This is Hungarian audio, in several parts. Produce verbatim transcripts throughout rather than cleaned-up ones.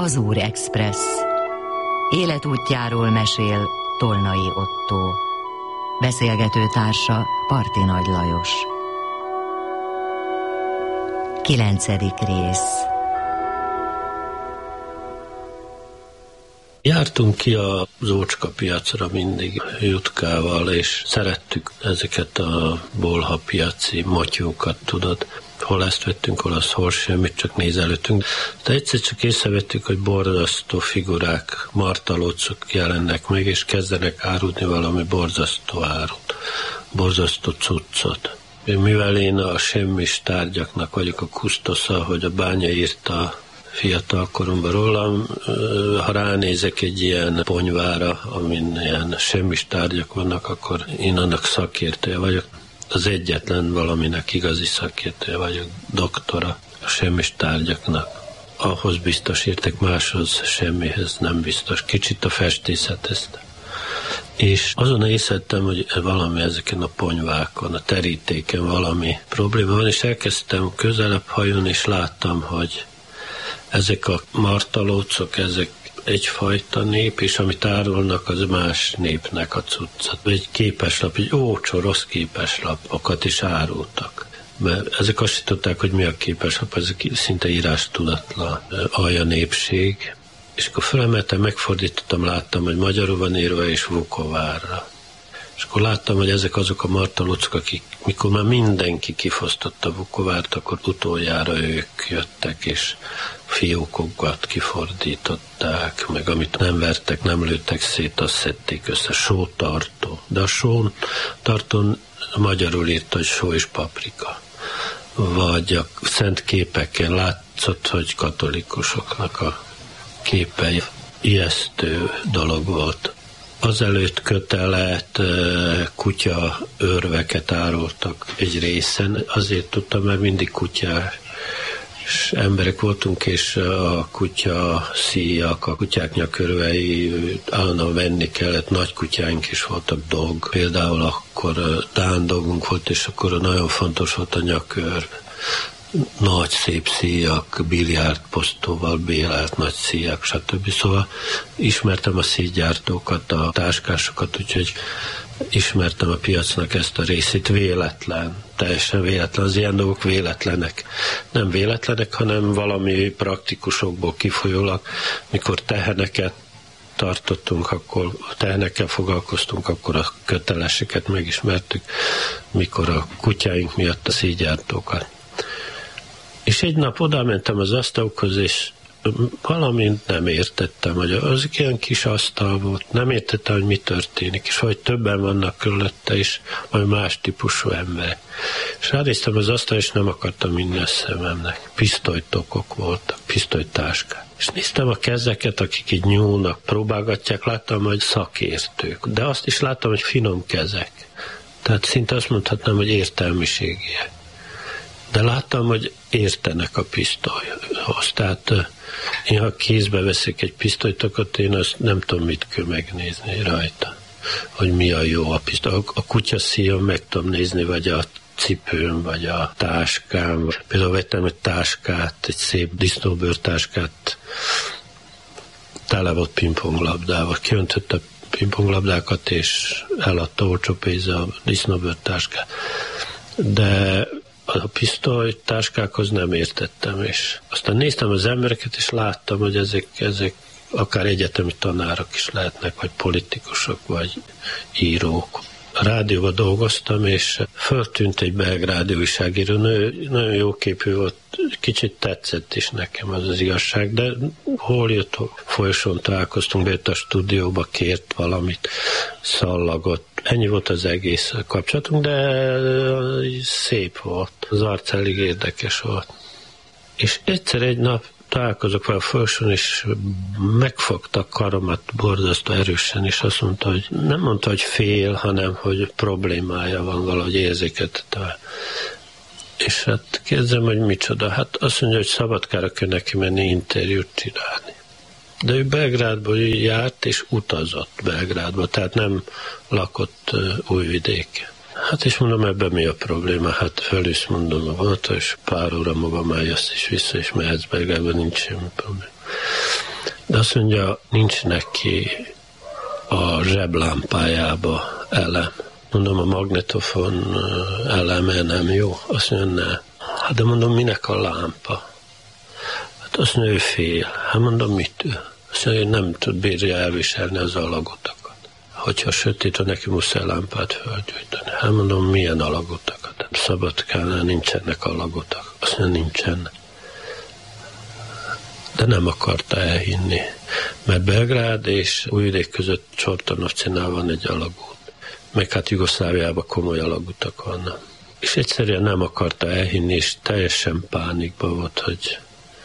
Azúr Express. Életútjáról mesél Tolnai Ottó. Beszélgető társa Parti Nagy Lajos. Kilencedik rész. Jártunk ki a Zócska piacra mindig Jutkával, és szerettük ezeket a bolha piaci motyókat, tudod. Hol ezt vettünk, hol az, hol semmit, csak nézelődtünk. De egyszer csak észrevettük, hogy borzasztó figurák, martalócok jelennek meg, és kezdenek árulni valami borzasztó árut, borzasztó cuccot. Mivel én a semmis tárgyaknak vagyok a kusztosza, hogy a Bánya írta fiatal koromban rólam, ha ránézek egy ilyen ponyvára, amin ilyen semmis tárgyak vannak, akkor én annak szakértője vagyok. Az egyetlen valaminek igazi szakértője vagyok, doktora a semmis tárgyaknak. Ahhoz biztos értek, máshoz semmihez nem biztos. Kicsit a festészethez. És azon észleltem, hogy valami ezeken a ponyvákon, a terítéken valami probléma van, és elkezdtem közelebb hajolni, és láttam, hogy ezek a martalócok, ezek egyfajta nép, és amit árulnak, az más népnek a cuccat. Egy képeslap, egy ócsó rossz képeslapokat is árultak. Mert ezek azt tudták, hogy mi a képeslap, ezek szinte írástudatlan alja népség. És akkor felemeltem, megfordítottam, láttam, hogy magyarul van írva, és Vukovárra. És akkor láttam, hogy ezek azok a martalócok, akik, mikor már mindenki kifosztotta Vukovárt, akkor utoljára ők jöttek, és fiókokat kifordították, meg amit nem vertek, nem lőttek szét, azt szedték össze, sótartó. De a sótartón magyarul írt, hogy só és paprika. Vagy a szent képeken látszott, hogy katolikusoknak a képei. Ijesztő dolog volt. Azelőtt kötelet kutya örveket árultak egy részen, azért tudtam, mert mindig kutyás emberek voltunk, és a kutya szíjak, a kutyák nyakörvei állandóan venni kellett, nagy kutyáink is voltak, dog. Például akkor dán dogunk volt, és akkor nagyon fontos volt a nyakörv. Nagy szép szíjak, biliárdposztóval bélelt nagy szíjak, stb. Szóval ismertem a szíjgyártókat, a táskásokat, úgyhogy ismertem a piacnak ezt a részét, véletlen, teljesen véletlen, az ilyen dolgok véletlenek. Nem véletlenek, hanem valami praktikusokból kifolyólag, mikor teheneket tartottunk, akkor tehenekkel foglalkoztunk, akkor a köteleseket megismertük, mikor a kutyáink miatt a szíjgyártókat. És egy nap oda mentem az asztalokhoz, és valamint nem értettem, hogy az ilyen kis asztal volt, nem értettem, hogy mi történik, és hogy többen vannak körülötte is, vagy más típusú ember. És ránéztem az asztal, és nem akartam minden szememnek. Pisztolytokok voltak, pisztolytáskák. És néztem a kezeket, akik így nyúlnak, próbálgatják, láttam, hogy szakértők. De azt is láttam, hogy finom kezek. Tehát szinte azt mondhatnám, hogy értelmiségiek. De láttam, hogy értenek a pisztolyhoz. Tehát én, ha kézbe veszek egy pisztolyt, én azt nem tudom, mit kell megnézni rajta. Hogy mi a jó a pisztoly. A kutya szíjon meg tudom nézni, vagy a cipőm, vagy a táskám. Például vettem egy táskát, egy szép disznóbőrtáskát, tele volt pingponglabdával. Kiöntötte a pingponglabdákat, és eladta olcsó pénzre a disznóbőrtáskát. De a pisztolytáskákhoz nem értettem, és aztán néztem az embereket, és láttam, hogy ezek, ezek akár egyetemi tanárok is lehetnek, vagy politikusok, vagy írók. A rádióban dolgoztam, és föltűnt egy belgrádi újságíró, nagyon jó képű volt, kicsit tetszett is nekem az az igazság, de hol jött, folyosón találkoztunk, bejött a stúdióba, kért valamit, szallagott. Ennyi volt az egész kapcsolatunk, de szép volt. Az arc elég érdekes volt. És egyszer egy nap találkozok vele a folyosón, és megfogta karomat borzasztó erősen, és azt mondta, hogy nem mondta, hogy fél, hanem hogy problémája van, valahogy érzékeltette. És hát kérdezem, hogy micsoda. Hát azt mondja, hogy Szabadkára kell neki menni interjút csinálni. De ő Belgrádból járt, és utazott Belgrádba, tehát nem lakott uh, Újvidéken. Hát és mondom, ebben mi a probléma? Hát felüsz mondom a vonatra, és pár óra múlva már jössz is vissza, és mehetsz Belgrádba, nincs semmi probléma. De azt mondja, nincs neki a zseblámpájába elem. Mondom, a magnetofon eleme nem jó. Azt mondja, ne. Hát de mondom, minek a lámpa? Hát azt mondja, ő fél. Hát mondom, mit ő? Azt mondja, hogy nem tud bírja elviselni az alagutakat. Hogyha sötét, ha neki muszáj lámpát felgyújtani. Hát mondom, milyen alagutakat? Hát Szabadkánál nincsenek alagutak. Azt mondja, nincsen. De nem akarta elhinni. Mert Belgrád és Újvidék között Csortonovcinál van egy alagút. Meg hát Jugoszláviában komoly alagutak vannak. És egyszerűen nem akarta elhinni, és teljesen pánikban volt, hogy...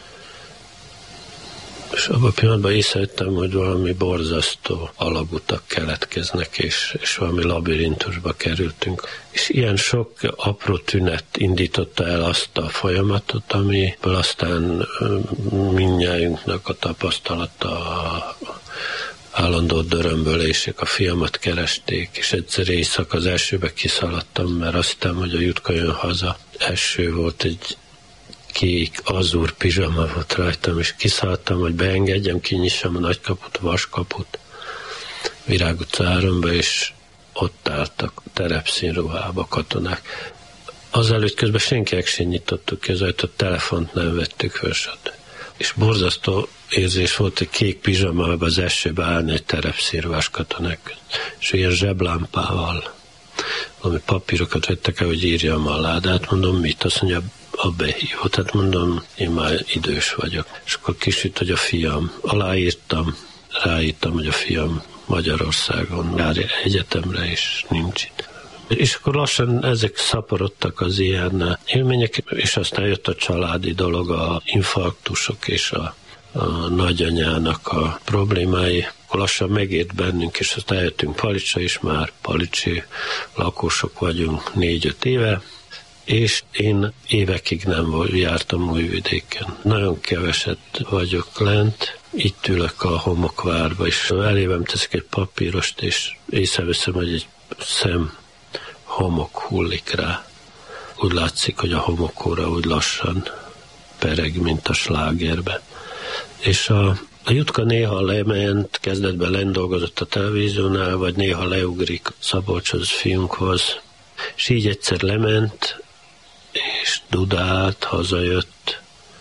És abban a pillanatban észrevettem, hogy valami borzasztó alagutak keletkeznek, és, és valami labirintusba kerültünk. És ilyen sok apró tünet indította el azt a folyamatot, amiből aztán mindnyájunknak a tapasztalata, állandó dörömbölések, a fiamat keresték, és egyszer éjszaka az elsőbe kiszaladtam, mert azt hittem, hogy a Jutka jön haza. Első volt egy kék, azúr pizsama volt rajtam, és kiszaladtam, hogy beengedjem, kinyissam a nagykaput, a vaskaput, Virág utca háromba, és ott álltak terepszínruhába katonák. Azelőtt közben senkinek sem nyitottuk ki az ajtót, telefont nem vettük föl, stb. És borzasztó érzés volt, hogy kék pizsamában az esőbe állni egy terepszínruhás katonák, és ilyen zseblámpával, valami papírokat vettek el, hogy írjam a ládát, mondom, mit? Azt mondja, a behívott. Hát mondom, én már idős vagyok. És akkor kisüt, hogy a fiam. Aláírtam, ráírtam, hogy a fiam Magyarországon jár egyetemre, és nincs itt. És akkor lassan ezek szaporodtak az ilyen élmények, és aztán jött a családi dolog, a infarktusok és a, a nagyanyának a problémái. Akkor lassan megért bennünk, és aztán eljöttünk Palicsra is, már palicsi lakosok vagyunk négy-öt éve, és én évekig nem jártam Újvidéken. Nagyon keveset vagyok lent, itt ülök a homokvárba, és elévem teszek egy papírost, és észreveszem, hogy egy szem homok hullik rá. Úgy látszik, hogy a homokóra úgy lassan pereg, mint a slágerbe. És a, a Jutka néha lement, kezdetben lendolgozott a televíziónál, vagy néha leugrik Szabolcshoz, fiunkhoz, és így egyszer lement, és dudált, hazajött,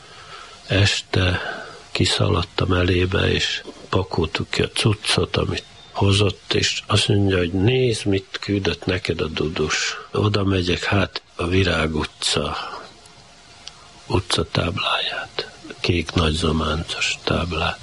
este kiszaladtam elébe, és pakoltuk ki a cuccot, amit hozott, és azt mondja, hogy nézd, mit küldött neked a Dudus. Oda megyek, hát a Virág utca utcatábláját, kék nagyzománcos táblát.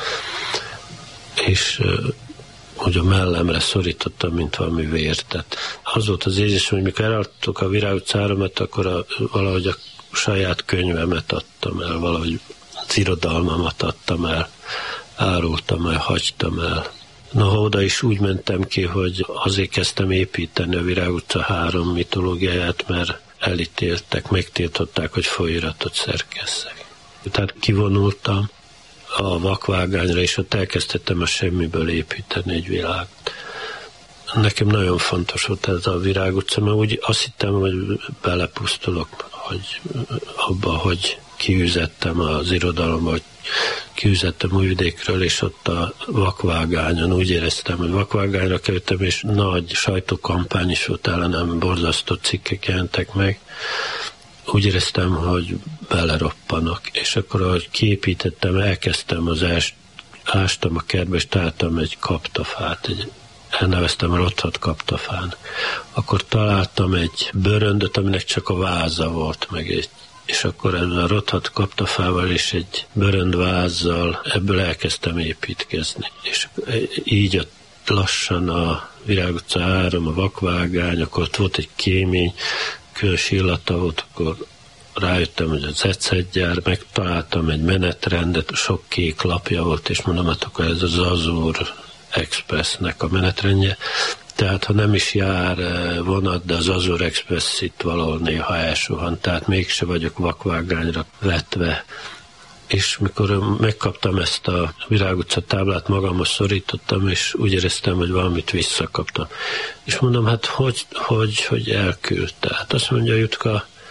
És hogy a mellemre szorítottam, mint valami vértet. Az volt az érzés, hogy mikor eladtuk a Virág utcáromat, akkor a, valahogy a saját könyvemet adtam el, valahogy az irodalmamat adtam el, árultam el, hagytam el. Noha oda is úgy mentem ki, hogy azért kezdtem építeni a Virág utca három mitológiáját, mert elítéltek, megtiltották, hogy folyóiratot szerkesszek. Tehát kivonultam a vakvágányra, és ott elkezdtem a semmiből építeni egy világot. Nekem nagyon fontos volt ez a Virág utca, mert úgy azt hittem, hogy belepusztulok, hogy abba, hogy kiüzettem az irodalomba, hogy kiüzettem Újvidékről, és ott a vakvágányon úgy éreztem, hogy vakvágányra kerültem, és nagy sajtókampány is volt ellenem, borzasztó cikkek jelentek meg. Úgy éreztem, hogy beleroppanok, és akkor, ahogy kiépítettem, elkezdtem az est, ástam a kertbe, és találtam egy kaptafát, egy, elneveztem a rothadt kaptafán. Akkor találtam egy bőröndöt, aminek csak a váza volt, meg egy, és akkor ezzel a rothadt kaptafával és egy bőröndvázzal ebből elkezdtem építkezni. És így ott lassan a Virág utca három, a vakvágány, akkor ott volt egy kémény, különös illata volt, akkor rájöttem, hogy az ecetgyár, megtaláltam egy menetrendet, sok kék lapja volt, és mondom, hát akkor ez az Azur Expressnek a menetrendje. Tehát, ha nem is jár vonat, de az Azur Express itt valahol néha elsuhan, tehát mégse vagyok vakvágányra vetve. És mikor megkaptam ezt a Virág utca táblát, magamhoz szorítottam, és úgy éreztem, hogy valamit visszakaptam. És mondom, hát hogy, hogy, hogy elküldte? Hát azt mondja Jutka,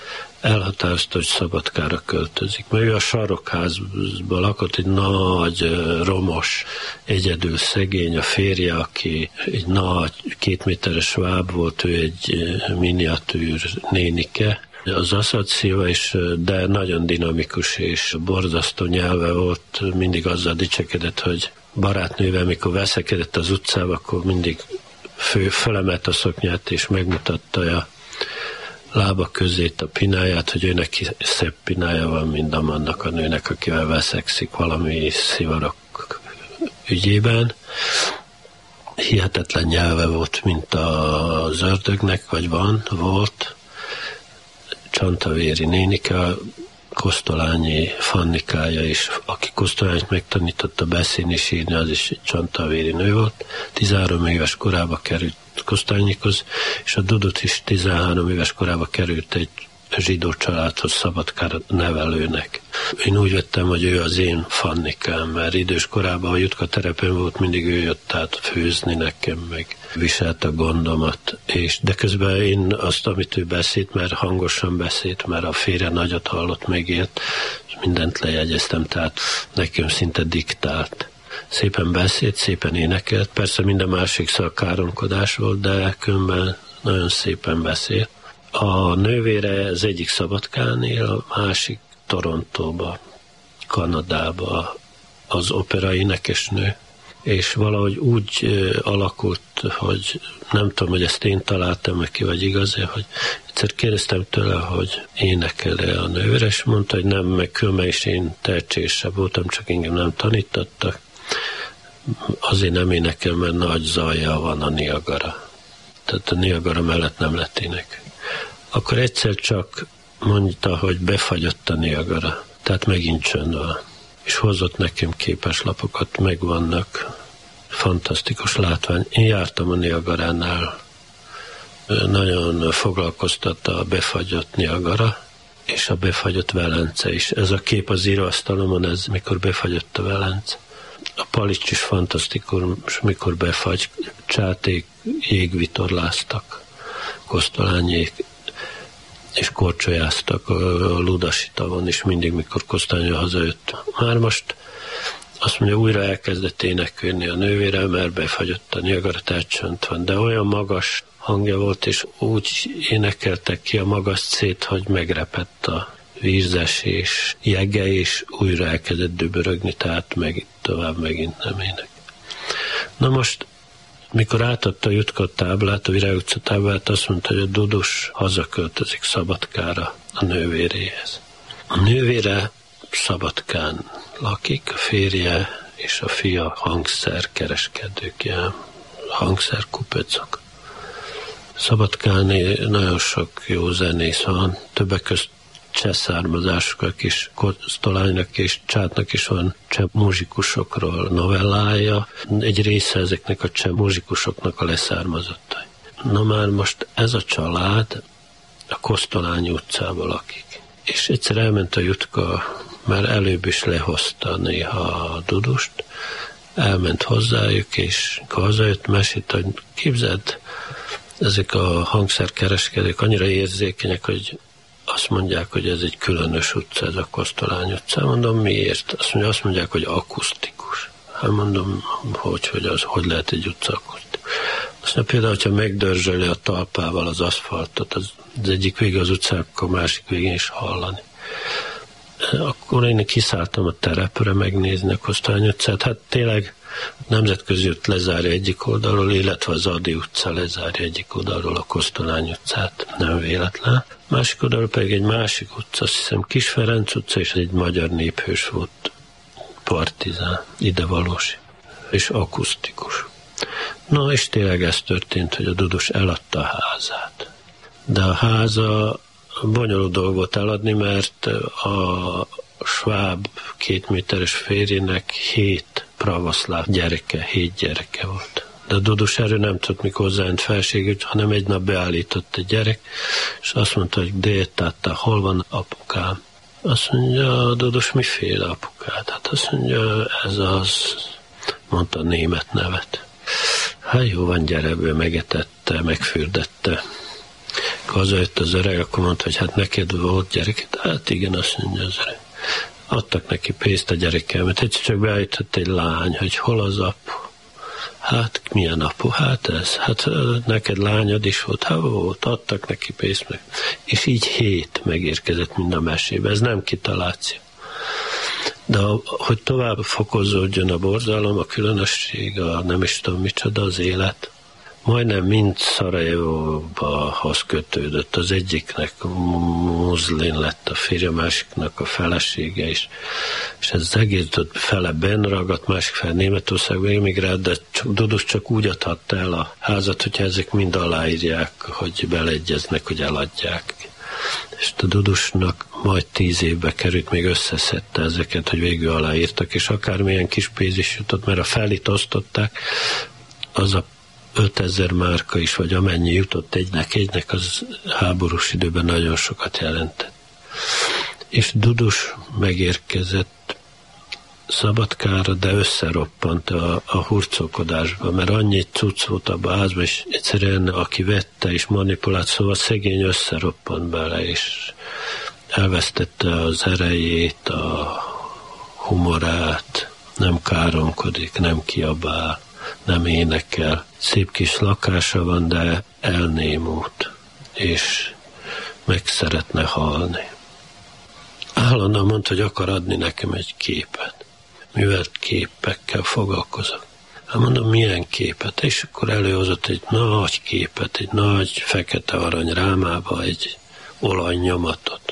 elhatározta, hogy Szabadkára költözik. Mert ő a sarokházban lakott, egy nagy, romos, egyedül szegény, a férje, aki egy nagy, kétméteres sváb volt, ő egy miniatűr nénike. Az Asad Szilva is, de nagyon dinamikus és borzasztó nyelve volt, mindig azzal dicsekedett, hogy barátnővel, mikor veszekedett az utcába, akkor mindig fő, felemelt a szoknyát, és megmutatta a lába közét a pináját, hogy őnek szebb pinája van, mint annak a nőnek, akivel veszekszik valami szivarok ügyében. Hihetetlen nyelve volt, mint az ördögnek, vagy van, volt. Csantavéri nénike, Kosztolányi Fannikája is, aki Kosztolányit megtanította beszélni és írni, az is egy csantavéri nő volt. tizenhárom éves korába került Kosztolányikhoz, és a Dudut is tizenhárom éves korába került egy zsidó családhoz Szabadkára nevelőnek. Én úgy vettem, hogy ő az én Fannikám, mert idős korában, a Jutka terepen volt, mindig ő jött át főzni nekem, meg viselt a gondomat. És, de közben én azt, amit ő beszélt, mert hangosan beszélt, mert a férje nagyot hallott, megélt, mindent lejegyeztem, tehát nekem szinte diktált. Szépen beszélt, szépen énekelt, persze minden másik szó káromkodás volt, de különben nagyon szépen beszélt. A nővére az egyik Szabadkán él, a másik Torontóba, Kanadába, az opera énekesnő, és valahogy úgy alakult, hogy nem tudom, hogy ezt én találtam meg ki, vagy igaz-e, hogy egyszer kérdeztem tőle, hogy énekel-e a nővére, és mondta, hogy nem, meg különben is én tehetségesebb voltam, csak engem nem tanítottak. Azért nem énekel, mert nagy zajja van a Niagara. Tehát a Niagara mellett nem lett ének. Akkor egyszer csak mondta, hogy befagyott a Niagara, tehát megint csönd van. És hozott nekem képeslapokat, megvannak, fantasztikus látvány. Én jártam a Niagaránál, nagyon foglalkoztatta a befagyott Niagara, és a befagyott Velence is. Ez a kép az íróasztalomon, ez mikor befagyott a Velence. A Palics is fantasztikus, mikor befagy, csáték, jégvitorláztak, Kosztolányék, és korcsolyáztak a Ludasi tavon is mindig, mikor Kosztolányi hazajött. Már most azt mondja, újra elkezdett énekelni a nővére, mert befagyott a Niagara, tehát csönd van. De olyan magas hangja volt, és úgy énekeltek ki a magas szét, hogy megrepett a vízes és jege, és újra elkezdett dübörögni, tehát meg tovább megint nem ének. Na most, mikor átadta a Jutka a táblát, a Virág utca táblát, azt mondta, hogy a Dudus hazaköltözik Szabadkára a nővéréhez. A nővére Szabadkán lakik, a férje és a fia hangszerkereskedők, ilyen hangszerkupecok. Szabadkán nagyon sok jó zenész van, többek közt cseh származásúak is, Kosztolánynak és Csátnak is van cseh muzsikusokról novellája. Egy része ezeknek a cseh muzsikusoknak a leszármazottai. Na már most ez a család a Kosztolányi utcában lakik. És egyszer elment a Jutka, mert előbb is lehozta néha a Dudust, elment hozzájuk, és hazajött, mesélt, hogy képzeld, ezek a hangszerkereskedők annyira érzékenyek, hogy azt mondják, hogy ez egy különös utca, ez a Kosztolány utca. Mondom, miért? Azt mondja, azt mondják, hogy akusztikus. Hát mondom, hogy, hogy az, hogy lehet egy utca akusztikus. Azt mondja, például, hogyha megdörzsöli a talpával az aszfaltot, az, az egyik vége az utcának, a másik végén is hallani. Akkor én kiszálltam a terepre megnézni a Kosztolány utcát. Hát tényleg Nemzetközi út lezárja egyik oldalról, illetve az Adi utca lezárja egyik oldalról a Kosztolány utcát, nem véletlen. Másik oldalról pedig egy másik utca, azt hiszem Kis Ferenc utca, és egy magyar néphős volt, partizán, idevalós, és akusztikus. Na, és tényleg ez történt, hogy a Dudus eladta a házát. De a háza bonyolult dolog volt eladni, mert a sváb két méteres férjének hét pravoszláv gyereke, hét gyereke volt. De a Dudus erről nem tudott, mikor hozzájött felségült, hanem egy nap beállított egy gyerek, és azt mondta, hogy détátta, hol van apukám? Azt mondja, a Dudus, miféle apukát? Hát azt mondja, ez az, mondta a német nevet. Hát jó van, gyere, ő megetette, megfürdette. Hazajött az öreg, akkor mondta, hogy hát neked volt gyerek. Hát igen, azt mondja az öreg. Adtak neki pénzt a gyerekkel, mert egyszer csak beállított egy lány, hogy hol az apu. Hát milyen apu? Hát ez. Hát neked lányod is volt? Hát volt, adtak neki pénzt meg. És így hét megérkezett mind a mesébe. Ez nem kitaláció. De hogy tovább fokozódjon a borzalom, a különösség, a nem is tudom micsoda, az élet, majdnem mind Szarajevóhoz kötődött. Az egyiknek muszlim lett a férje, másiknak a felesége is. És ez az egész fele benn ragadt, másik fele Németországba emigrált, de Dudus csak úgy adhatta el a házat, hogyha ezek mind aláírják, hogy beleegyeznek, hogy eladják. És a Dudusnak majd tíz évbe került, még összeszedte ezeket, hogy végül aláírtak, és akármilyen kis pénz is jutott, mert a felit osztották, az a ötezer márka is, vagy amennyi jutott egynek, egynek, az háborús időben nagyon sokat jelentett. És Dudus megérkezett Szabadkára, de összeroppant a, a hurcolkodásba, mert annyi cucc volt abba a házba, és egyszerűen aki vette és manipulált, szóval szegény összeroppant bele, és elvesztette az erejét, a humorát, nem káromkodik, nem kiabál, nem énekel. Szép kis lakása van, de elnémult, és meg szeretne halni. Állandóan mondta, hogy akar adni nekem egy képet. Mivel képekkel foglalkozok. Hát mondom, milyen képet? És akkor előhozott egy nagy képet, egy nagy fekete arany rámába, egy olajnyomatot.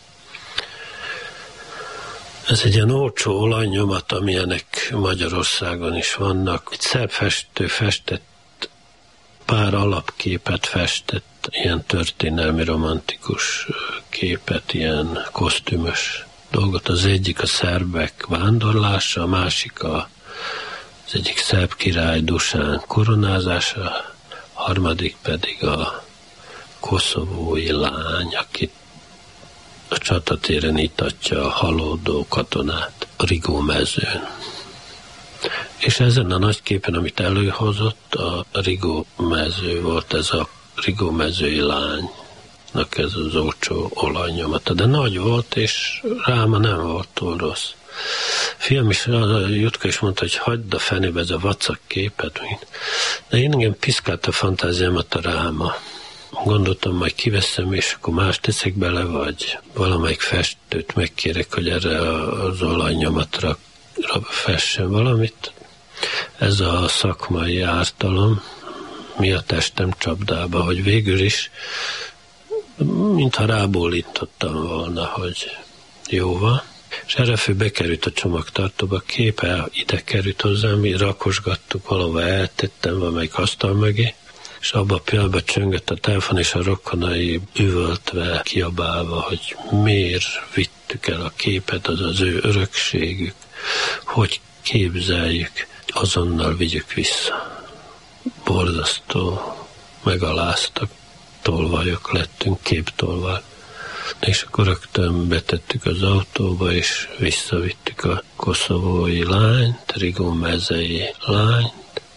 Ez egy ilyen olcsó olajnyomat, amilyenek Magyarországon is vannak. Egy szebb festő festett, pár alapképet festett, ilyen történelmi romantikus képet, ilyen kosztümös dolgot. Az egyik a szerbek vándorlása, a másik a, az egyik szerb király Dusán koronázása, a harmadik pedig a koszovói lány, akit a csatatéren itatja a halódó katonát a Rigó mezőn. És ezen a nagy képen, amit előhozott, a Rigó mező volt, ez a Rigó mezői lánynak ez az olcsó olajnyomata. De nagy volt, és ráma nem volt túl rossz. Fiam is, a Jutka is mondta, hogy hagyd a fenébe ez a vacak képet. De én engem piszkált a fantáziámat a ráma. Gondoltam, majd kiveszem, és akkor más teszek bele, vagy valamelyik festőt megkérek, hogy erre az olajnyomatra fessen valamit. Ez a szakmai ártalom, mi a testem csapdába, hogy végül is, mintha rábólintottam volna, hogy jó van. És erre fő bekerült a csomagtartóba, képe ide került hozzám, mi rakosgattuk, valahova eltettem valamelyik asztal mögé, és abban a pillanatban csöngött a telefon, és a rokonai üvöltve, kiabálva, hogy miért vittük el a képet, az az ő örökségük, hogy képzeljük, azonnal vigyük vissza. Borzasztó, megaláztak, tolvajok lettünk, képtolvaj. És akkor rögtön betettük az autóba, és visszavittük a koszovói lányt, Rigó mezei lányt,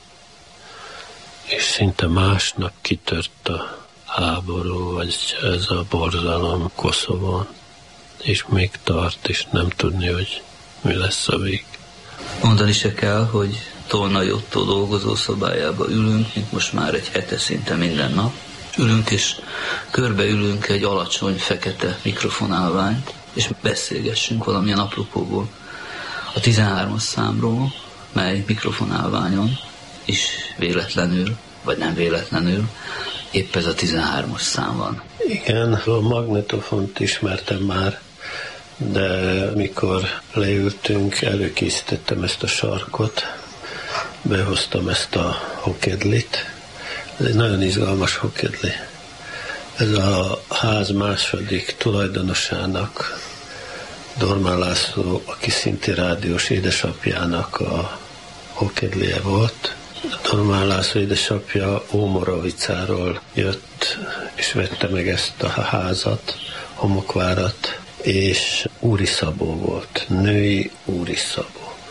és szinte másnap kitört a háború, vagy ez a borzalom Koszovón, és még tart, és nem tudni, hogy mi lesz a vég. Mondani se kell, hogy Tolnai Ottó dolgozó szobájába ülünk, mint most már egy hete szinte minden nap. Ülünk, és körbeülünk egy alacsony, fekete mikrofonálványt, és beszélgessünk valamilyen apropóból a tizenhármas számról, mely mikrofonálványon is véletlenül, vagy nem véletlenül, épp ez a tizenhármas szám van. Igen, a magnetofont ismertem már, de mikor leültünk, előkészítettem ezt a sarkot, behoztam ezt a hokedlit. Ez egy nagyon izgalmas hokedli. Ez a ház második tulajdonosának, Dormán László, aki szintén rádiós édesapjának a hokedlie volt. Dormán László édesapja Ómoravicáról jött, és vette meg ezt a házat, Homokvárat, és Úri Szabó volt, női Úri Szabó.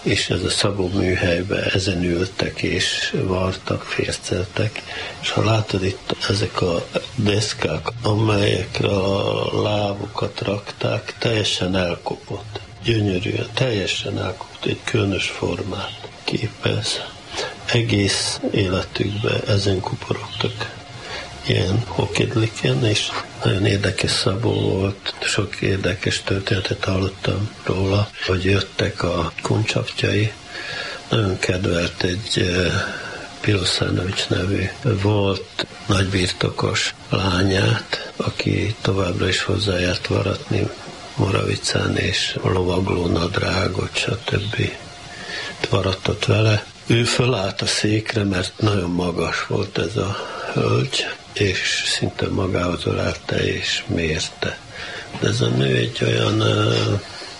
és ez a Szabó műhelyben ezen ültek, és vartak, férceltek, és ha látod itt ezek a deszkák, amelyekre a lábukat rakták, teljesen elkopott. Gyönyörűen, teljesen elkopott, egy különös formát képez. Egész életükben ezen kuporogtak ilyen hokedliken, és nagyon érdekes Szabó volt, sok érdekes történetet hallottam róla, hogy jöttek a kuncsaptjai. Nagyon kedvelt egy Piloszánovics nevű volt nagybirtokos lányát, aki továbbra is hozzájárt varatni Moravicán, és lovagló nadrágot, stb. Varatott vele. Ő fölállt a székre, mert nagyon magas volt ez a hölgy, és szinte magához ölelte és mérte. De ez a nő egy olyan uh,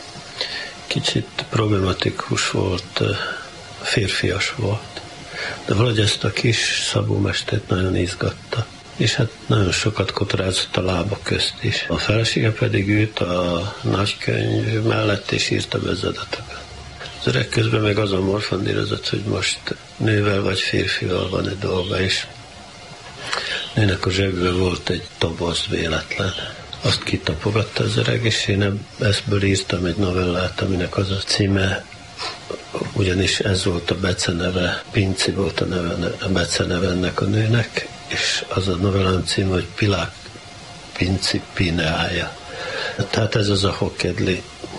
kicsit problematikus volt, uh, férfias volt. De valahogy ezt a kis Szabómestert nagyon izgatta. És hát nagyon sokat kotorázott a lába közt is. A felesége pedig ült a nagykönyv mellett, és írta be az adatokat. Az öreg közben meg azon morfondírozott, hogy most nővel vagy férfival van egy dolga, és nőnek a zsebben volt egy toboz véletlen. Azt kitapogatta az öreg, és én ebből írtam egy novellát, aminek az a címe, ugyanis ez volt a beceneve, Pinci volt a, neve, a beceneve ennek a nőnek, és az a novellám címe, hogy Pilák Pinci Pineája. Tehát ez az a hokedli.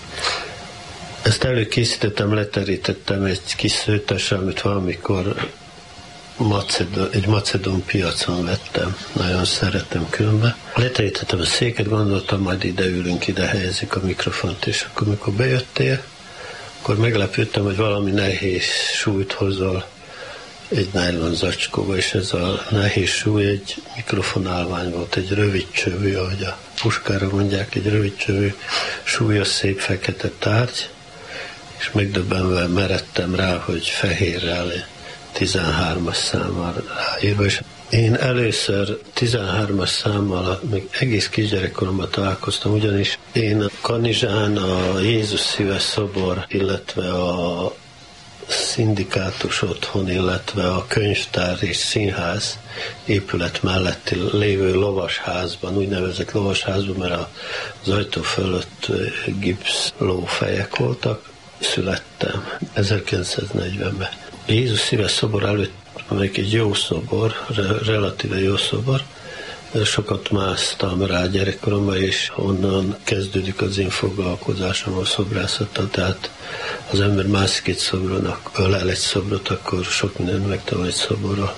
Ezt előkészítettem, leterítettem egy kis szőtessel, amit valamikor Macedon, egy macedón piacon vettem. Nagyon szeretem különben. Leterítettem a széket, gondoltam, majd ide ülünk, ide helyezik a mikrofont, és akkor amikor bejöttél, akkor meglepődtem, hogy valami nehéz súlyt hozol egy nylon zacskóba, és ez a nehéz súly egy mikrofonálvány volt, egy rövid csövű, ahogy a puskára mondják, egy rövid csövű, súlyos, szép fekete tárgy, és megdöbbenve meredtem rá, hogy fehérrel tizenhármas számmal ráírva, és én először tizenhármas számmal, még egész kisgyerekkoromban találkoztam, ugyanis én Kanizsán a Jézus Szíve szobor, illetve a szindikátus otthon, illetve a könyvtár és színház épület melletti lévő lovasházban, úgynevezett lovasházban, mert az ajtó fölött gipsz lófejek voltak, születtem ezerkilencszáznegyvenben. Jézus Szíve szobor előtt, amelyik egy jó szobor, relatíve jó szobor, sokat másztam rá gyerekkoromban, és onnan kezdődik az én foglalkozásom a szobrászattal, tehát az ember mászik egy szobron, ölel egy szobrot, akkor sok mindent megtanul egy szoborról.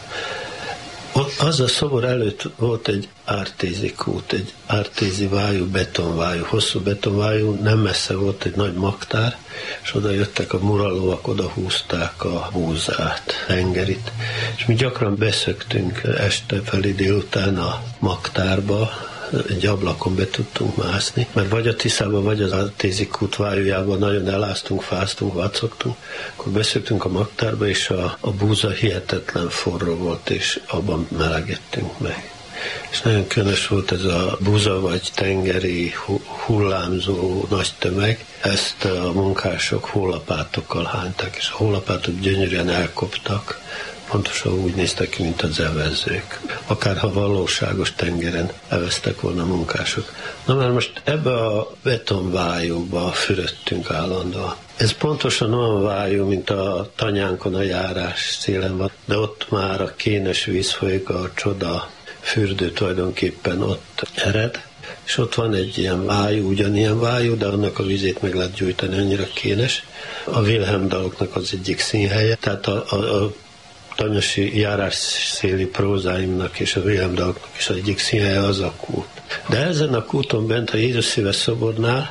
Az a szobor előtt volt egy ártézi kút, egy ártézi vájú, betonvájú, hosszú betonvájú, nem messze volt egy nagy magtár, és oda jöttek a muralóak, oda húzták a búzát, tengerit, és mi gyakran beszöktünk este felé délután a magtárba, egy ablakon be tudtunk mászni, mert vagy a Tiszába, vagy az ártézi kút vájújában nagyon eláztunk, fáztunk, vacogtunk, akkor beszöktünk a magtárba, és a, a búza hihetetlen forró volt, és abban melegedtünk meg. És nagyon különös volt ez a búza vagy tengeri hullámzó nagy tömeg, ezt a munkások hollapátokkal hányták, és a hollapátok gyönyörűen elkoptak, pontosan úgy néztek ki, mint az evezők. Akárha valóságos tengeren eveztek volna a munkások. Na már most ebbe a betonvájúba fürödtünk állandóan. Ez pontosan olyan vájú, mint a tanyánkon a járás szélen van, de ott már a kénes víz folyik, a csoda fürdő tulajdonképpen ott ered, és ott van egy ilyen vájú, ugyanilyen vájú, de annak a vizét meg lehet gyújtani, annyira kénes. A Wilhelm daloknak az egyik színhelye, tehát a, a, a tanyasi járásszéli prózáimnak és a Wilhelm daloknak is az egyik színhelye az a kút. De ezen a kúton bent a Jézus Szíve szobornál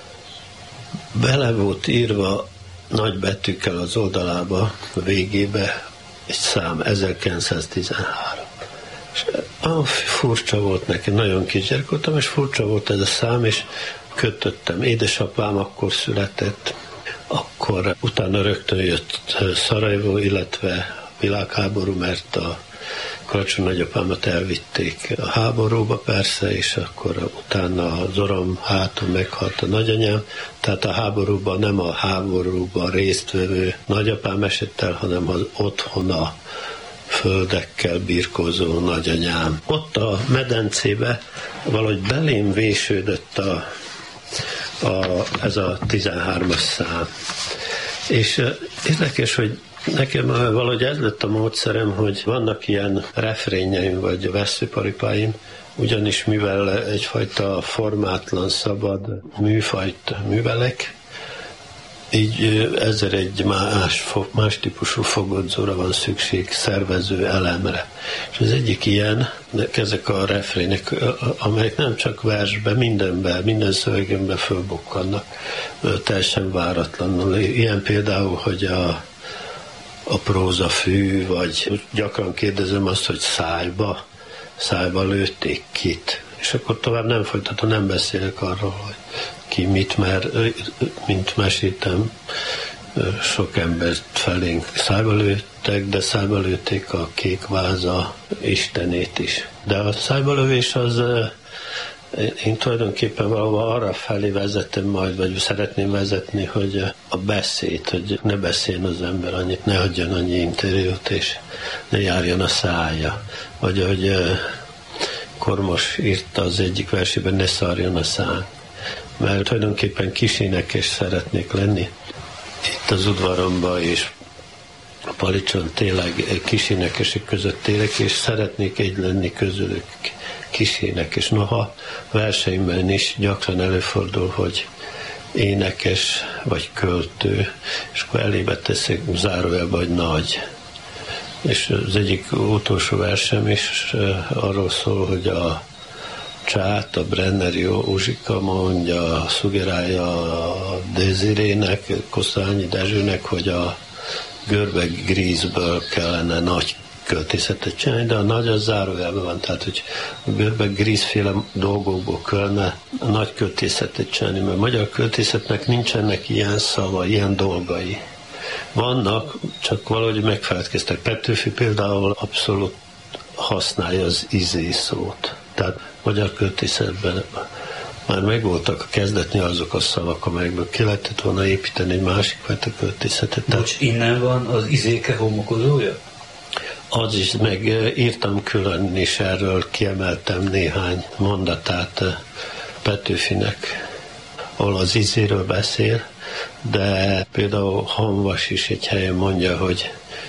bele volt írva nagy betűkkel az oldalába, a végébe egy szám, ezerkilencszáztizenhárom. És ah, furcsa volt nekem, nagyon kisgyerek voltam, és furcsa volt ez a szám, és kötöttem. Édesapám akkor született, akkor utána rögtön jött Szarajevó, illetve világháború, mert a Karacsony nagyapámat elvitték a háborúba persze, és akkor utána az orrom háton meghalt a nagyanyám, tehát a háborúban nem a háborúban résztvevő nagyapám esett el, hanem az otthona földekkel birkózó nagyanyám. Ott a medencébe valahogy belém vésődött a, a, ez a tizenhármas szám. És érdekes, hogy nekem valahogy ez lett a módszerem, hogy vannak ilyen refrényeim, vagy vesszőparipáim, ugyanis mivel egyfajta formátlan, szabad műfajt művelek, így ezzel egy más, más típusú fogodzóra van szükség, szervező elemre. És az egyik ilyen, ezek a refrének, amelyek nem csak versben, mindenben, minden szövegemben fölbukkannak, teljesen váratlanul. Ilyen például, hogy a a próza fű, vagy gyakran kérdezem azt, hogy szájba, szájba lőtték kit. És akkor tovább nem folytatom, nem beszélek arról, hogy ki mit, mert mint meséltem, sok embert felénk szájba lőttek, de szájba lőtték a kék váza istenét is. De a szájba lövés az, én tulajdonképpen valahol arra felé vezetem majd, vagy szeretném vezetni, hogy a beszéd, hogy ne beszéljen az ember annyit, ne hagyjon annyi interjút, és ne járjon a szája. Vagy ahogy Kormos írta az egyik versében, ne szarjon a szánk. Mert tulajdonképpen kisénekes szeretnék lenni. Itt az udvaromban és a Palicson tényleg kisénekesek között élek, és szeretnék egy lenni közülük kisénekes. Noha verseimben is gyakran előfordul, hogy énekes vagy költő, és akkor elébe teszek zárójelbe, hogy nagy. És az egyik utolsó versem is arról szól, hogy a Csát, a Brenner Józsika mondja, szugerálja a Désirének, Kosztolányi Dezsőnek, hogy a Görbe Grízből kellene nagy költészetet csinálni, de a nagy az zárójelben van, tehát hogy a Görbe Grízféle dolgokból kellene a nagy költészetet csinálni, mert a magyar költészetnek nincsenek ilyen szava, ilyen dolgai. Vannak, csak valahogy megfeledkeztek. Petőfi például abszolút használja az izé szót. Tehát magyar költészetben már megvoltak a kezdetnél azok a szavak, amelyekből ki lehetett volna építeni egy másik fajta költészetet. Bocs, innen van az izéke homokozója? Az is, meg írtam külön, és erről kiemeltem néhány mondatát Petőfinek, ahol az izéről beszél, de például Hamvas is egy helyen mondja, hogy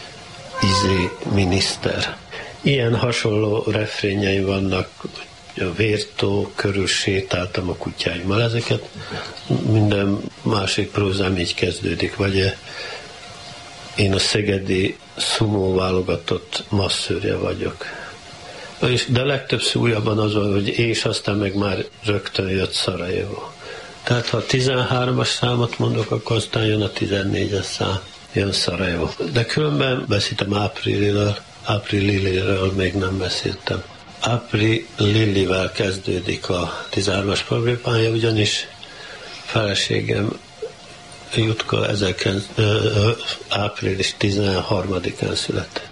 izé miniszter. Ilyen hasonló refrényei vannak, a Vértó körül sétáltam a kutyáimmal, ezeket minden másik prózám így kezdődik, vagy én a szegedi szumó válogatott masszőrje vagyok. De legtöbbször újabban az van, hogy és aztán meg már rögtön jött Szarajevó. Tehát ha a tizenhármas számot mondok, akkor aztán jön a tizennégyes szám, jön Szarajevó. De különben beszéltem Ápriliről, Áprililiről még nem beszéltem. Áprililivel kezdődik a tizenhármas problémája, ugyanis feleségem Jutka április tizenharmadikán született.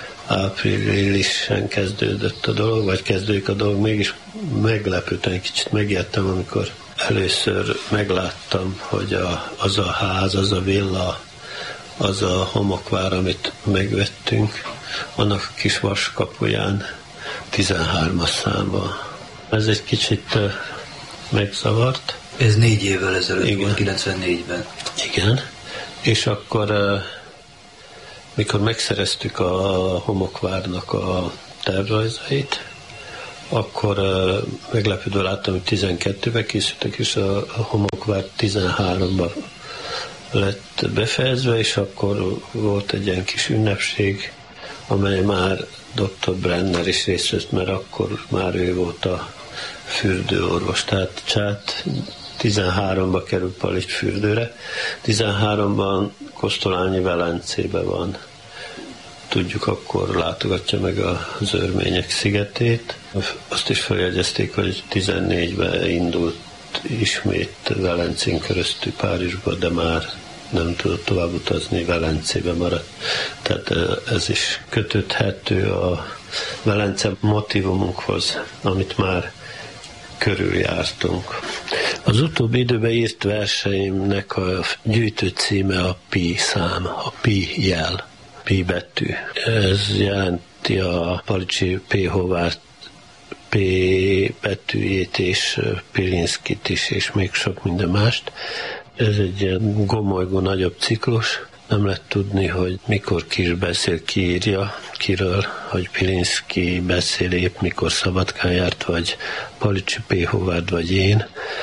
Áprilisen kezdődött a dolog, vagy kezdődik a dolog, mégis meglepődtem, kicsit megijedtem, amikor először megláttam, hogy a, az a ház, az a villa, az a homokvár, amit megvettünk, annak a kis vaskapuján tizenhármas számban. Ez egy kicsit megzavart. Ez négy évvel ezelőtt volt, kilencvennégyben. Igen, és akkor mikor megszereztük a homokvárnak a tervrajzait, akkor meglepődve láttam, hogy tizenkettőben készültek, és a homokvár tizenháromban lett befejezve, és akkor volt egy ilyen kis ünnepség, amely már doktor Brenner is részt vett, mert akkor már ő volt a fürdőorvos. Tehát Csát tizenháromba került Palics fürdőre, tizenháromban Kosztolányi Velencébe van. Tudjuk, akkor látogatja meg az Örmények szigetét. Azt is feljegyezték, hogy tizennégyben indult ismét Velencén keresztül Párizsba, de már nem tudott tovább utazni, Velencébe maradt. Tehát ez is kötődhető a Velence motivumunkhoz, amit már körüljártunk. Az utóbbi időben írt verseimnek a gyűjtő címe a pi szám, a pi jel, pi betű. Ez jelenti a Palicsi P. Hovárd P betűjét és Pilinszkit is, és még sok minden mást. Ez egy ilyen gomolygó nagyobb ciklus. Nem lehet tudni, hogy mikor ki is beszél, ki írja, kiről, hogy Pilinszki beszél épp, mikor Szabadkán járt, vagy Palicsi P. Hovárd, vagy én.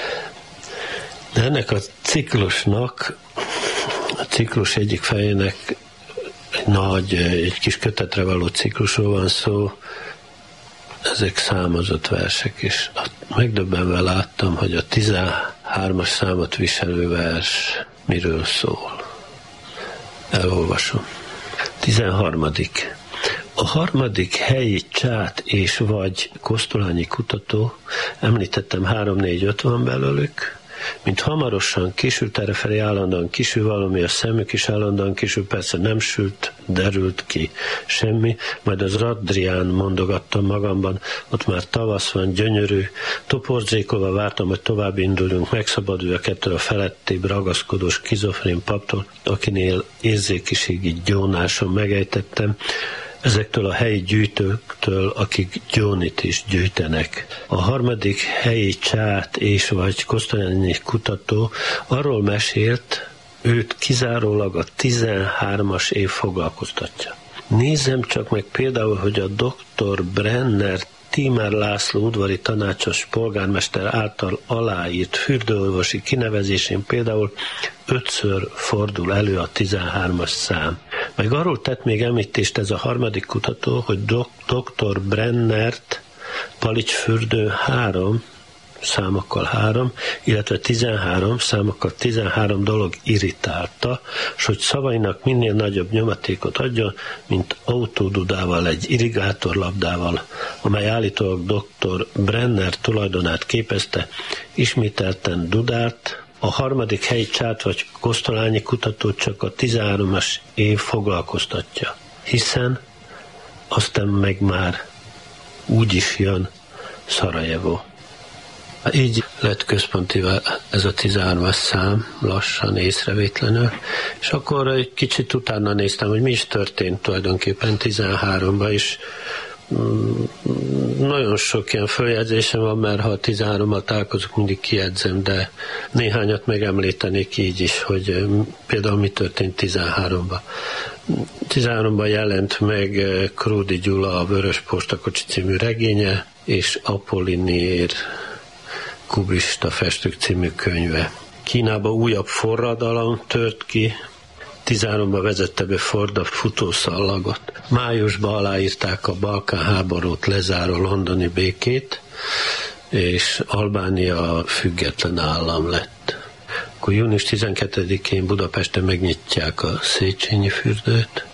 De ennek a ciklusnak, a ciklus egyik fejének egy nagy, egy kis kötetre való ciklusról van szó, ezek számozott versek, és megdöbbenve láttam, hogy a tizenhármas számot viselő vers miről szól. Elolvasom. tizenharmadik A harmadik helyi csát és vagy kosztolányi kutató, említettem három-négy-öt van belőlük, mint hamarosan kisült, errefelé állandóan kisül valami, a szemük is állandóan kisül, persze nem sült, derült ki semmi, majd az Radrián mondogattam magamban, ott már tavasz van, gyönyörű, toporzékolva vártam, hogy tovább indulunk, megszabaduljuk ettől a felettébb ragaszkodó skizofrén paptól, akinél érzékiségi gyónáson megejtettem, ezektől a helyi gyűjtőktől, akik gyónit is gyűjtenek. A harmadik helyi csát és vagy kosztolányi kutató arról mesélt, őt kizárólag a tizenhármas év foglalkoztatja. Nézzem csak meg például, hogy a doktor Brenner Tímer László udvari tanácsos polgármester által aláírt fürdőorvosi kinevezésén például ötször fordul elő a tizenhármas szám. Meg arról tett még említést ez a harmadik kutató, hogy dok- doktor Brennert Palicsfürdő három számokkal három, illetve tizenhárom számokkal tizenhárom dolog irritálta, s hogy szavainak minél nagyobb nyomatékot adjon, mint autódudával, egy irrigátorlabdával, amely állítólag doktor Brenner tulajdonát képezte, ismételten dudált. A harmadik helyi csát vagy kosztolányi kutatót csak a tizenháromas év foglalkoztatja, hiszen aztán meg már úgy is jön Szarajevó. Így lett központivá ez a tizenhármas szám, lassan, észrevétlenül, és akkor egy kicsit utána néztem, hogy mi is történt tulajdonképpen tizenháromban is. Nagyon sok ilyen följegyzésem van, mert ha a tizenhárommal találkozok, mindig kijegyzem, de néhányat megemlítenék így is, hogy például mi történt tizenháromban. tizenháromban jelent meg Kródi Gyula a Vörös Postakocsi című regénye, és Apollinier kubista festők című könyve. Kínába újabb forradalom tört ki, tizenháromban vezette be Ford a futószallagot. Májusban aláírták a Balkán háborút lezáró londoni békét, és Albánia független állam lett. Akkor június tizenkettedikén Budapesten megnyitják a Széchenyi fürdőt.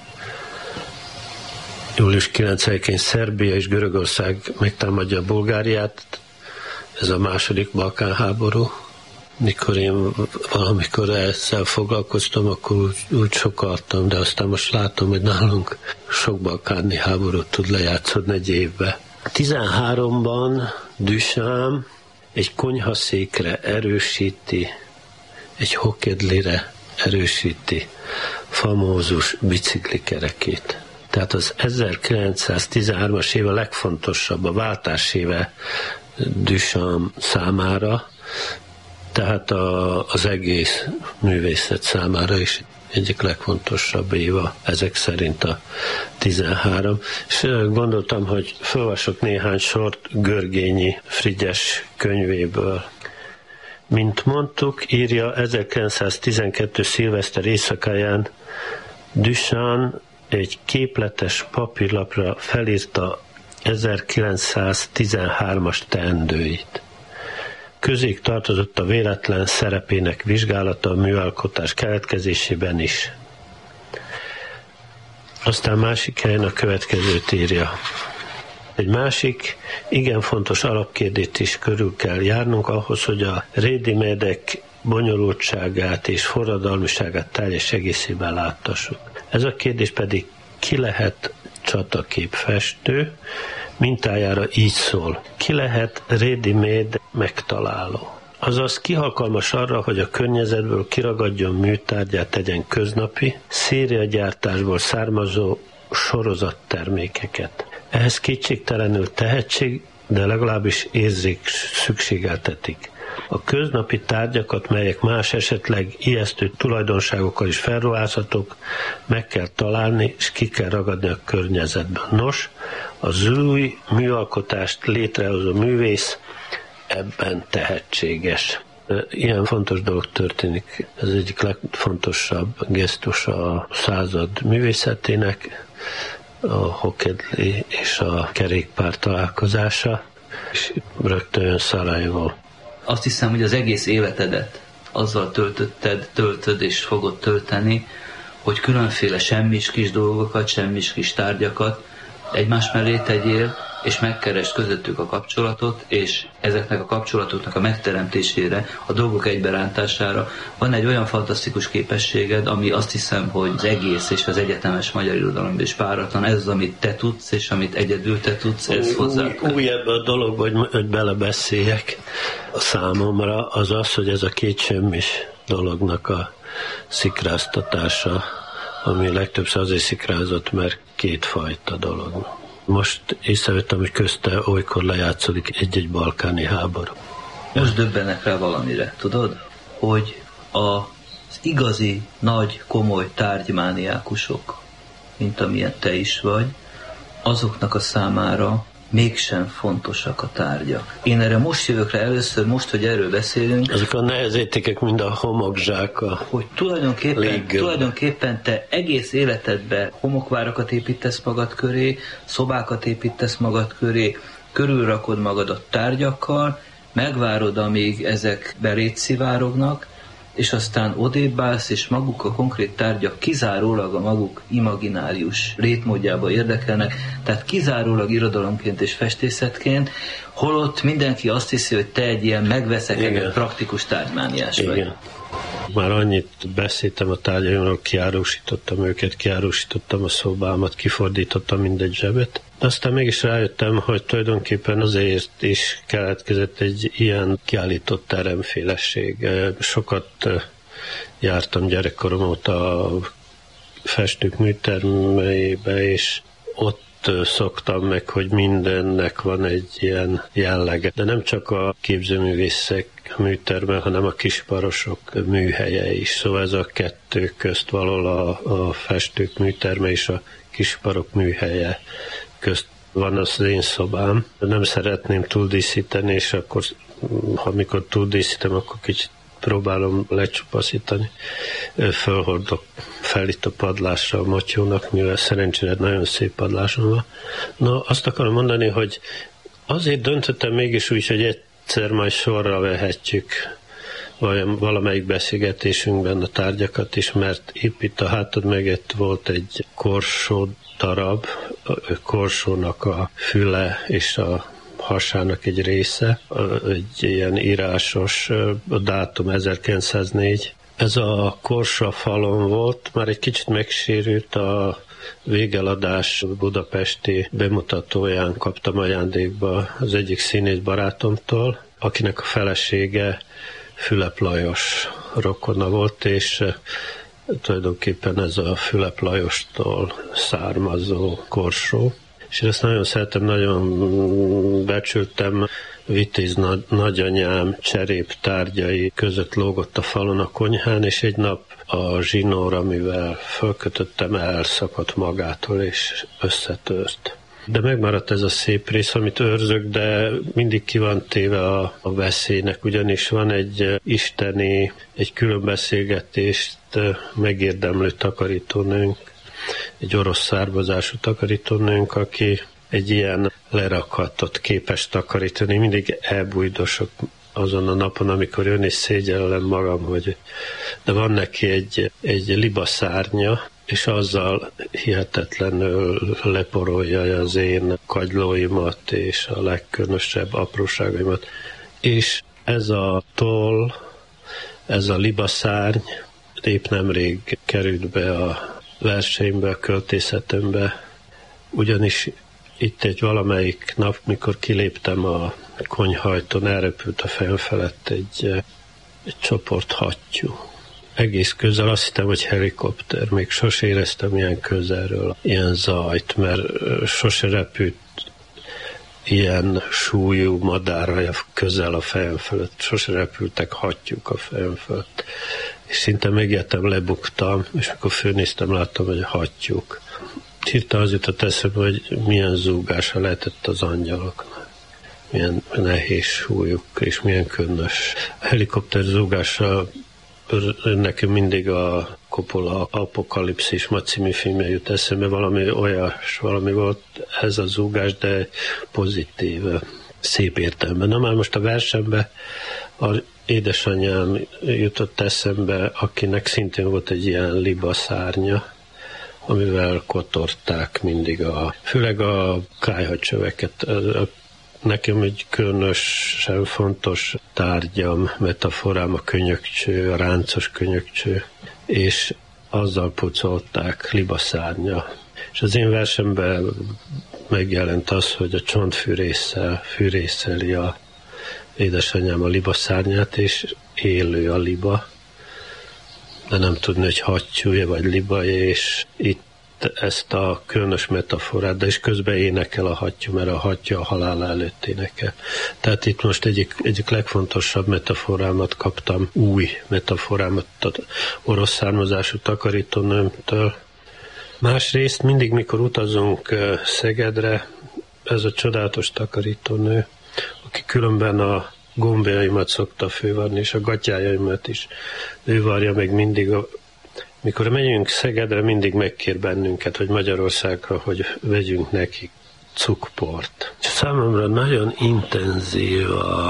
július kilencedikén Szerbia és Görögország megtámadja Bulgáriát, ez a második Balkán háború. Mikor én valamikor ezzel foglalkoztam, akkor úgy, úgy sokaltam, de aztán most látom, hogy nálunk sok balkáni háborút tud lejátszódni egy évbe. tizenháromban Duchamp egy konyhaszékre erősíti, egy hokedlire erősíti famózus biciklikerekét. Tehát az ezerkilencszáztizenhármas év a legfontosabb, a váltás éve Duchamp számára, tehát a, az egész művészet számára is egyik legfontosabb éva, ezek szerint a tizenhárom. És gondoltam, hogy felolvasok néhány sort Görgényi Frigyes könyvéből. Mint mondtuk, írja ezerkilencszáztizenkettő szilveszter éjszakáján Duchamp egy képletes papírlapra felírta ezerkilencszáztizenhármas teendőit. Közéig tartozott a véletlen szerepének vizsgálata a műalkotás keletkezésében is. Aztán másik helyen a következőt írja. Egy másik, igen fontos alapkérdést is körül kell járnunk ahhoz, hogy a ready-made-ek bonyolultságát és forradalmiságát teljes egészében láttassuk. Ez a kérdés pedig ki lehet csataképfestő, mintájára így szól. Ki lehet ready-made megtaláló. Azaz ki alkalmas arra, hogy a környezetből kiragadjon műtárgyát, tegyen köznapi, szériagyártásból származó sorozattermékeket. Ehhez kétségtelenül tehetség, de legalábbis érzék szükségeltetik. A köznapi tárgyakat, melyek más esetleg ijesztő tulajdonságokkal is felruházhatók, meg kell találni, és ki kell ragadni a környezetben. Nos, az új műalkotást létrehozó művész ebben tehetséges. Ilyen fontos dolog történik. Ez egyik legfontosabb gesztus a század művészetének, a hokedli és a kerékpár találkozása, és rögtön jön Szarajevó. Azt hiszem, hogy az egész életedet azzal töltötted, töltöd és fogod tölteni, hogy különféle semmis kis dolgokat, semmis kis tárgyakat egymás mellé tegyél, és megkeresd közöttük a kapcsolatot, és ezeknek a kapcsolatoknak a megteremtésére, a dolgok egyberántására van egy olyan fantasztikus képességed, ami azt hiszem, hogy az egész és az egyetemes magyar irodalomban is páratlan. Ez az, amit te tudsz, és amit egyedül te tudsz, ez hozzá. Új, új ebbe a dologba, hogy, hogy belebeszéljek a számomra, az az, hogy ez a két semmis dolognak a szikráztatása, ami legtöbbször azért szikrázott, mert kétfajta dolog. Most észrevettem, hogy közte olykor lejátszódik egy-egy balkáni háború. Most döbbenek rá valamire, tudod? Hogy az igazi, nagy, komoly tárgymániákusok, mint amilyen te is vagy, azoknak a számára mégsem fontosak a tárgyak. Én erre most jövök rá először, most, hogy erről beszélünk. Ezek a nehezétékek, mind a homokzsák. A hogy tulajdonképpen, tulajdonképpen te egész életedben homokvárakat építesz magad köré, szobákat építesz magad köré, körülrakod magad a tárgyakkal, megvárod, amíg ezek beléd szivárognak, és aztán odébb állsz, és maguk a konkrét tárgyak kizárólag a maguk imaginárius létmódjába érdekelnek, tehát kizárólag irodalomként és festészetként, holott mindenki azt hiszi, hogy te egy ilyen megveszekedett praktikus tárgymániás vagy. Igen. Már annyit beszéltem a tárgyaimról, kiárusítottam őket, kiárusítottam a szobámat, kifordítottam mindegy zsebet. De aztán mégis rájöttem, hogy tulajdonképpen azért is keletkezett egy ilyen kiállított teremfélesség. Sokat jártam gyerekkorom óta a festők műtermeibe, és ott szoktam meg, hogy mindennek van egy ilyen jellege. De nem csak a képzőművészek műterme, hanem a kisparosok műhelye is. Szóval ez a kettő közt valahol a, a festők műterme és a kisparok műhelye közt van az én szobám. Nem szeretném túldíszíteni, és akkor, amikor túldíszítem, akkor kicsit próbálom lecsupaszítani. Fölhordok fel itt a padlásra a matyónak, mivel szerencsére nagyon szép padlásom van. Na, azt akarom mondani, hogy azért döntöttem mégis úgy, hogy egyszer majd sorra vehetjük valamelyik beszélgetésünkben a tárgyakat is, mert épp itt a hátad mögött volt egy korsó darab, a korsónak a füle és a hasának egy része, egy ilyen írásos, a dátum ezerkilencszáznégy. Ez a korsó falon volt, már egy kicsit megsérült, a végeladás budapesti bemutatóján kaptam ajándékba az egyik színész barátomtól, akinek a felesége Fülep Lajos rokona volt, és tulajdonképpen ez a Fülep Lajostól származó korsó. És ezt nagyon szeretem, nagyon becsültem. Vitéz nagyanyám cserép tárgyai között lógott a falon a konyhán, és egy nap a zsinór, amivel fölkötöttem, elszakadt magától, és összetört. De megmaradt ez a szép rész, amit őrzök, de mindig ki van téve a, a veszélynek, ugyanis van egy isteni, egy külön beszélgetést megérdemlő takarítónőnk, egy orosz származású takarítónőnk, aki egy ilyen lerakhatot képes takarítani. Mindig elbújdosok azon a napon, amikor jön, és szégyellem magam, hogy de van neki egy, egy libaszárnya, és azzal hihetetlenül leporolja az én kagylóimat és a legkülönösebb apróságaimat. És ez a toll, ez a libaszárny épp nemrég került be a verseimbe, a költészetembe, ugyanis itt egy valamelyik nap, mikor kiléptem a konyhajtón, elrepült a fejem felett egy, egy csoport hattyú. Egész közel, azt hittem, hogy helikopter, még sose éreztem ilyen közelről ilyen zajt, mert sose repült ilyen súlyú madár közel a fejem fölött, sose repültek hattyúk a fejem fölött. És szinte megijedtem, lebuktam, és akkor fölnéztem, láttam, hogy hattyúk. Hirtelen az jutott eszembe, hogy milyen zúgása lehetett az angyaloknak. Milyen nehéz súlyuk, és milyen könnyös. A helikopter zúgása nekem mindig a Coppola Apokalipszis című filmje jut eszembe, valami olyas, valami volt ez a zúgás, de pozitív, szép értelemben. Na már most a versenben az édesanyám jutott eszembe, akinek szintén volt egy ilyen libaszárnya, amivel kotorták mindig a, főleg a kályhacsöveket. Nekem egy különösen fontos tárgyam, metaforám a könyökcső, a ráncos könyökcső, és azzal pucolták, libaszárnya. És az én versemben megjelent az, hogy a csontfűrésszel fűrészeli a édesanyám a libaszárnyát, és élő a liba, de nem tudni, hogy hattyúja vagy libaja, és itt ezt a különös metaforát, de is közben énekel a hattyú, mert a hattyú a halála előtt énekel. Tehát itt most egyik, egyik legfontosabb metaforámat kaptam, új metaforámat az orosz származású takarítónőmtől. Másrészt mindig, mikor utazunk Szegedre, ez a csodálatos takarítónő, aki különben a gombjaimat szokta fővarni, és a gatyájaimat is ő varja meg mindig. A, mikor megyünk Szegedre, mindig megkér bennünket, hogy Magyarországra, hogy vegyünk neki cukport. Számomra nagyon intenzív a,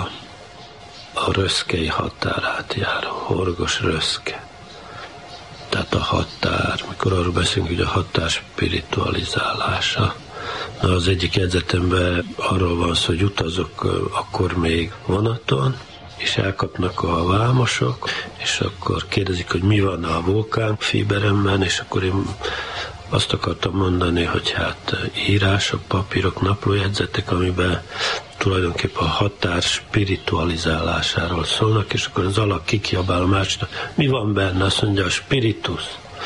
a röszkei határátjáró, Horgos röszke. Tehát a határ, mikor arról beszélünk, hogy a határ spiritualizálása. Na, az egyik jegyzetemben arról van szó, hogy utazok akkor még vonaton, és elkapnak a vámosok, és akkor kérdezik, hogy mi van a vulkán fíberemben, és akkor én azt akartam mondani, hogy hát írások, papírok, naplójegyzetek, amiben tulajdonképpen a határ spiritualizálásáról szólnak, és akkor az alak kikiabál a másnak, mi van benne? Azt mondja, a spiritus.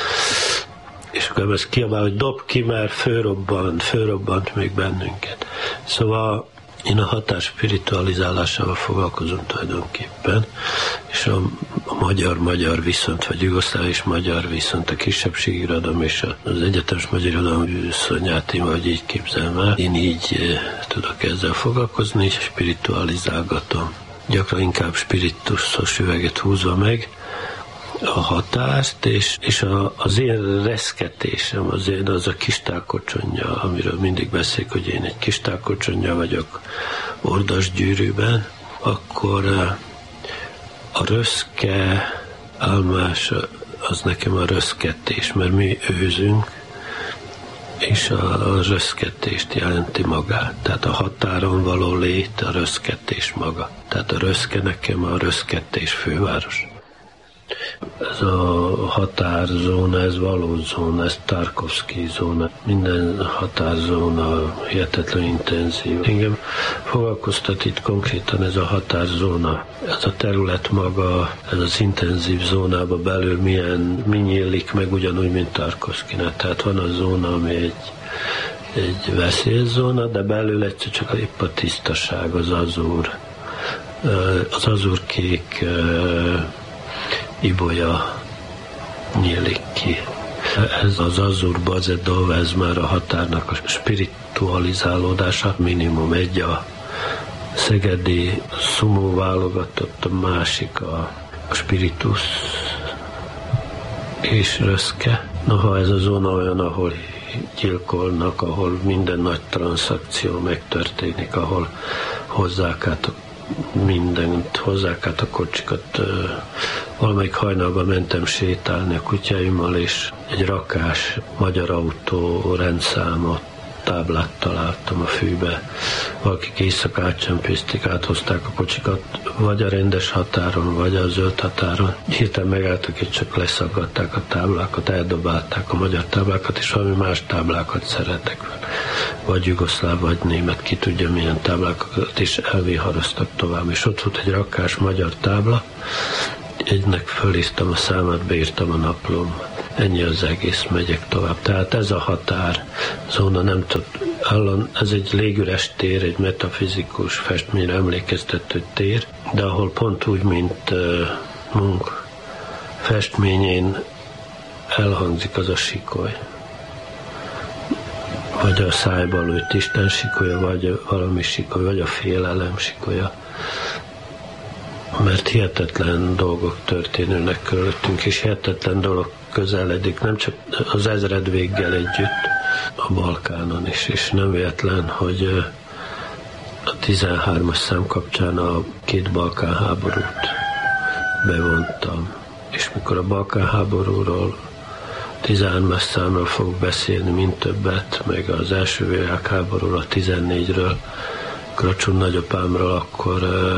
És akkor ezt kiabál, hogy dob ki, mert fölrobbant, fölrobbant még bennünket. Szóval én a határ spiritualizálásával foglalkozom tulajdonképpen, és a, a magyar-magyar viszont, vagy jugoszláv és magyar viszont, a kisebbségi irodalom és az egyetemes magyar irodalom viszonyát, én vagy így képzelem el. Én így e, tudok ezzel foglalkozni, és spiritualizálgatom. Gyakran inkább spiritusos üveget húzva meg a határt, és, és a, az én reszketésem, az én az a kistálkocsonya, amiről mindig beszélek, hogy én egy kistálkocsonya vagyok ordasgyűrűben, akkor a röszke álmás, az nekem a röszketés, mert mi őzünk, és a, a röszketést jelenti magát. Tehát a határon való lét, a röszketés maga. Tehát a röszke nekem a röszketés főváros. Ez a határzóna, ez valódzóna, ez Tarkovszky zóna. Minden határzóna hihetetlen intenzív. Engem foglalkoztat itt konkrétan ez a határzóna. Ez a terület maga, ez az intenzív zónába belül milyen, mi nyílik meg ugyanúgy, mint Tarkovszkynál. Tehát van a zóna, ami egy, egy veszélyzóna, de belül egyszer csak épp a tisztaság, az azúr. Az azúrkék ibolya nyílik ki. Ez az azur bazedov, ez már a határnak a spiritualizálódása. Minimum egy a szegedi szumó válogatott, a másik a, a spiritus és röszke. Noha ez a zóna olyan, ahol gyilkolnak, ahol minden nagy transzakció megtörténik, ahol hozzák át a mindent, hozzák át a kocsikat. Valamelyik hajnalban mentem sétálni a kutyáimmal, és egy rakás magyar autó rendszámot táblát találtam a fűbe. Valakik éjszaka átcsempészték, áthozták a kocsikat, vagy a rendes határon, vagy a zöld határon. Hirtelen megálltak, és csak leszaggatták a táblákat, eldobálták a magyar táblákat, és valami más táblákat szeretek. Vagy jugoszláv, vagy német, ki tudja milyen táblákat, és elviharoztak tovább. És ott volt egy rakás magyar tábla, egynek fölírtam a számát, beírtam a naplómat. Ennyi az egész, megyek tovább. Tehát ez a határ zóna, nem tud, állan, ez egy légüres tér, egy metafizikus festményre emlékeztető tér, de ahol pont úgy, mint uh, Munch festményén elhangzik az a sikoly. Vagy a szájba lőtt Isten sikolya, vagy valami sikoly, vagy a félelem sikolya. Mert hihetetlen dolgok történnek körülöttünk, és hihetetlen dolog közeledik, nem csak az ezredvéggel együtt, a Balkánon is, és nem véletlen, hogy a tizenhármas szám kapcsán a két Balkán háborút bevontam. És mikor a Balkán háborúról, tizenhármas számról fogok beszélni, mint többet, meg az első világháborúról, a tizennégyről, Kracsún nagyapámról, akkor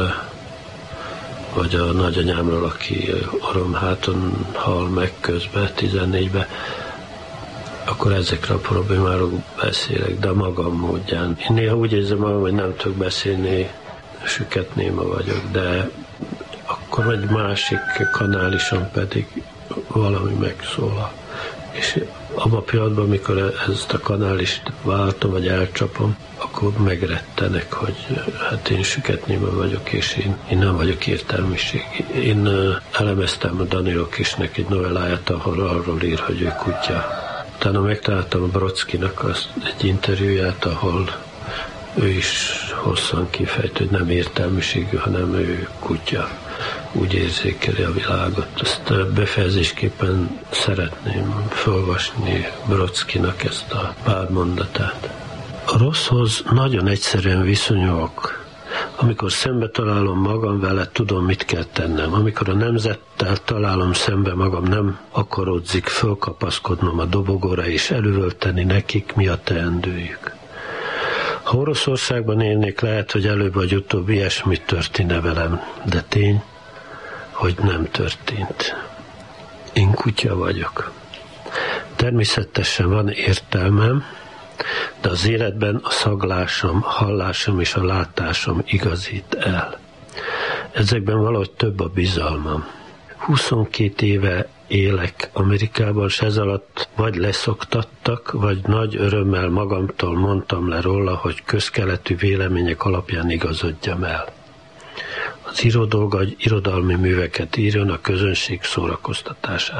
vagy a nagyanyámról, aki oromháton hal meg közben, tizennégyben, akkor ezekről a problémáról beszélek, de a magam módján. Én néha úgy érzem magam, hogy nem tudok beszélni, süket néma vagyok, de akkor egy másik kanálison pedig valami megszólal. És abban a pillanatban, amikor ezt a kanálist váltom, vagy elcsapom, akkor megrettenek, hogy hát én süketnéma vagyok, és én, én nem vagyok értelmiség. Én elemeztem a Danilo Kisnek egy novelláját, ahol arról ír, hogy ő kutya. Utána megtaláltam a Brodskynak azt, egy interjúját, ahol ő is hosszan kifejt, hogy nem értelmiségű, hanem ő kutya. Úgy érzékeli a világot. Azt befejezésképpen szeretném felolvasni Brodskynak ezt a pár mondatát. A rosszhoz nagyon egyszerűen viszonyulok. Amikor szembe találom magam vele, tudom, mit kell tennem. Amikor a nemzettel találom szembe magam, nem akarodzik fölkapaszkodnom a dobogóra és elővölteni nekik, mi a teendőjük. Ha Oroszországban élnék, lehet, hogy előbb vagy utóbb ilyesmit történne velem, de tény, hogy nem történt. Én kutya vagyok. Természetesen van értelmem, de az életben a szaglásom, hallásom és a látásom igazít el. Ezekben valahogy több a bizalmam. huszonkét éve élek Amerikában, és ez alatt vagy leszoktattak, vagy nagy örömmel magamtól mondtam le róla, hogy közkeletű vélemények alapján igazodjam el. Az író dolga, hogy irodalmi műveket írjon a közönség szórakoztatására.